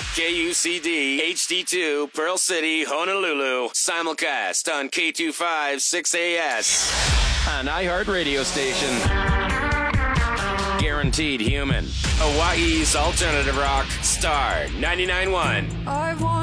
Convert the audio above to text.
KUCD HD2 Pearl City, Honolulu. Simulcast on K256AS. An iHeart radio station. Guaranteed human. Hawaii's alternative rock. Star 99.1.